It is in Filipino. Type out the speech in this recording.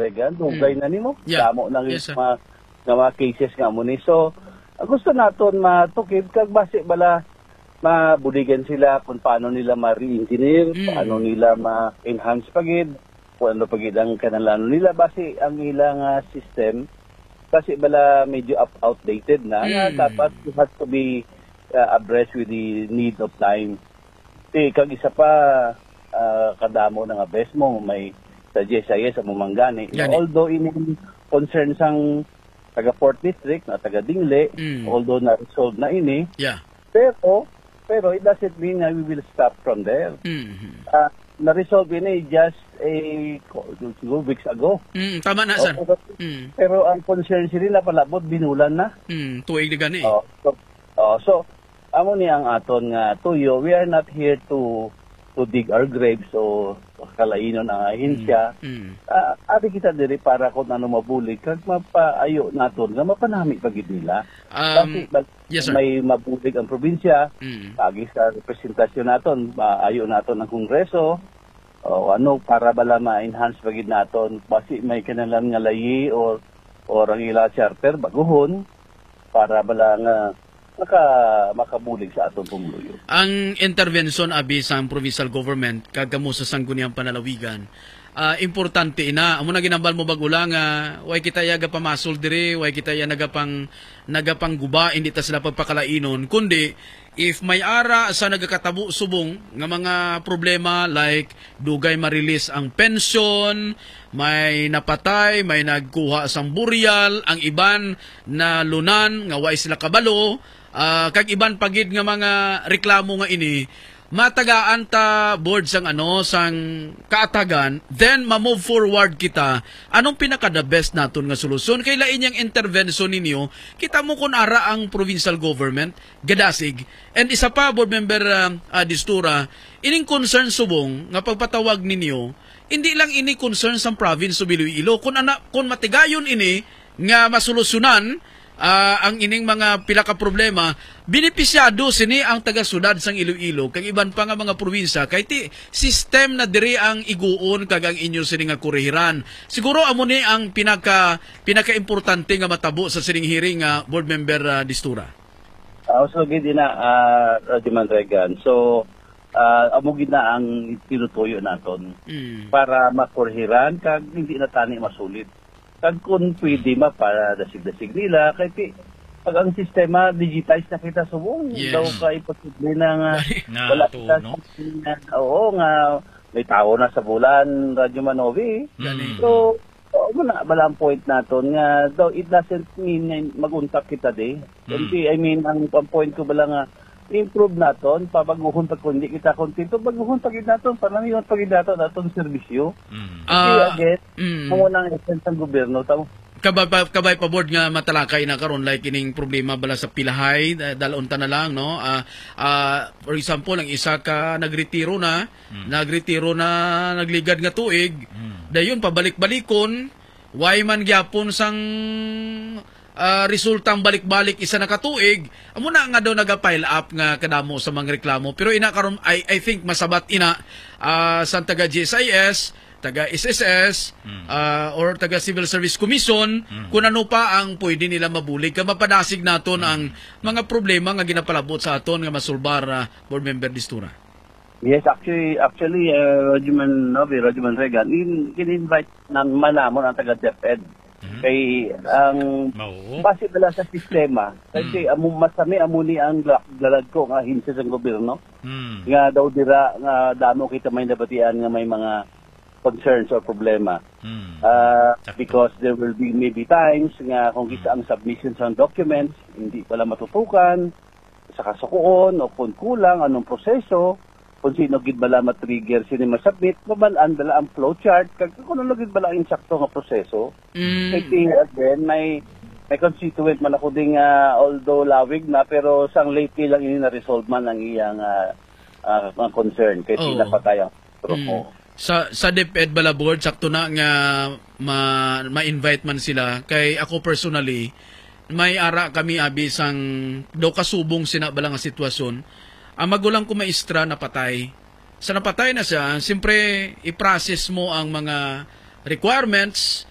Regan, dugay na nimo. Yeah. Damo nang Yes, sir. mga cases nga mo ni. So, gusto naton matukib kag base bala mabuligan sila kung paano nila ma-re-engineer, paano nila ma-enhance pagid, kung ano pagid ang kanalan nila base ang ilang system kasi bala medyo outdated na nga dapat it has to be abreast with the need of time. Kag isa pa kadamo na nga best mo may sa GSIS sa Mumanggani. Although in concern sang taga 4th District na taga Dingle, although na-resolve na ini, pero it doesn't mean na we will stop from there. Na-resolve ini just a weeks ago. Tama na, sir. Pero ang concern sila palabot, binulan na. Tuig na gani. So, amo ni ang aton nga tuyo, we are not here to dig our graves o kalainon ang ahensya. Abi kita diri para kung ano mabulig kag mapaayo naton nga mapanami pagid nila. Kasi yes, sir. May mabulig ang probinsya, agi sa representasyon naton, maayo naton ang kongreso o ano para bala ma-enhance pagid naton basi may kanalang nga layi or ang ila charter baguhon para bala nga makabulig sa atong pumuluyo. Ang intervention abi sa provincial government kagamo sa sangguniang panalawigan importante ina amo na ginambal mo bagula nga way kita yaga pamasol diri way kita ya nagapang guba hindi ta sila pagpakalainon kundi if may ara sa nagakatabo subong nga mga problema like dugay ma-release ang pension, may napatay, may nagkuha sang burial, ang iban na lunan nga way sila kabalo, kag iban pagid nga mga reklamo nga ini matagaan ta board sang sang kaatagan, then ma-move forward kita. Anong pinaka the best naton nga solusyon? Kay lain yang intervention ninyo, kita mo kun ara ang provincial government gadasig. And isa pa board member Distura, ining concern subong nga pagpatawag ninyo, hindi lang ini concern sa province of Iloilo. Kung matigayon ini nga masolusyonan ang ining mga pila ka problema, benepisyado sini ang taga-sudad sang Iloilo kag iban pa nga mga probinsya kay ti system na diri ang iguon kag ang inyo sini nga kurihiran. Siguro amo ni ang pinaka-importante nga matabo sa sining hearing board member Distura. So gid na Rajiman Regan. So amo gid na ang tinutuyo naton para makurihiran kag hindi na tani masulit. Kag kung pwede para dasig-dasig nila, kaya pag ang sistema digitized na kita subong, daw ka imposible na wala kita nga may tao na sa bulan, Radyo Manovi. So, wala ang point naton nga daw it doesn't mean mag-untak kita Kasi, ang point ko bala nga improve naton, pabaguhon pag kundi kita kontento, baguhon pagid naton, panamiyon pagid naton atong serbisyo. Kasi again, nang essence ng gobyerno tao. Kabay pa board nga matalakay na karon like ining problema bala sa pilahay dalon ta na lang no. For example, ang isa ka nagretiro na nagligad nga tuig, dayon pabalik-balikon, way man gyapon sang resultang balik-balik isa na katuig, amo na nga daw naga-pile up nga kadamo sa mga reklamo. Pero ina karon I think masabat ina sa taga GSIS, taga SSS, or taga Civil Service Commission, kung ano pa ang pwede nila mabulig ka mapadasig naton ang mga problema nga ginapalabot sa aton nga masulbar board member Distura. Yes, actually Rajuman Regan, in-invite ng manamon ang taga DepEd. Kay ang base bala sa sistema kasi masami amuni ang galad ko nga hinsa sa gobyerno nga daw dira nga damo kita may nabatian nga may mga concerns or problema because there will be maybe times nga kung kisa ang submissions ng documents hindi pala matutukan sa kasukuon o kung kulang anong proseso kung sino gid bala ma-trigger sino ma-submit, mabalaan bala ang flowchart, kag kung ano gid bala ang sakto nga proseso. Kasi again, may constituent man ako ding although lawig na, pero sang lately lang ini na-resolve man ang iyang concern. Kaya napatay ang tropo. Sa DepEd bala board, sakto na nga ma-invite man sila. Kay ako personally, may ara kami abi sang daw kasubong sina bala nga sitwasyon. Ang magulang ko maestra napatay. Sa napatay na siya, siyempre i-process mo ang mga requirements,